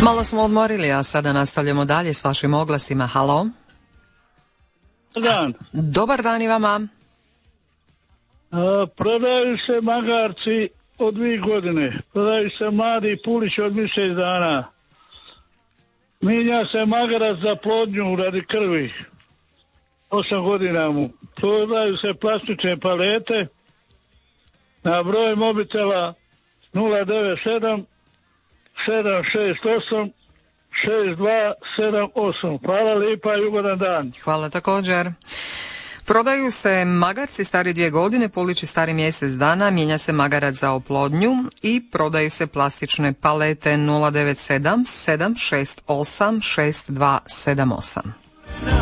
Malo smo odmorili, a sada nastavljamo dalje s vašim oglasima. Halo? Dan. Dobar dan i vama. Prodaju se magarci od 2 godine. Prodaju se mladi pulić od mjesec dana. Minja se magarac za plodnju radi krvi. 8 godina mu. Prodaju se plastične palete na broj mobitela 097 768 6278. Hvala lijepa i ugodan dan. Hvala također. Prodaju se magarci stari 2 godine, pulići stari mjesec dana, mijenja se magarac za oplodnju i prodaju se plastične palete 097 768 6278.